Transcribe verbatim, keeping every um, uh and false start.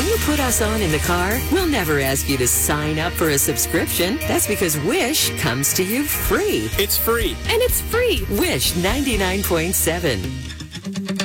When you put us on in the car, we'll never ask you to sign up for a subscription. That's because Wish comes to you free. It's free. And it's free. Wish ninety-nine point seven.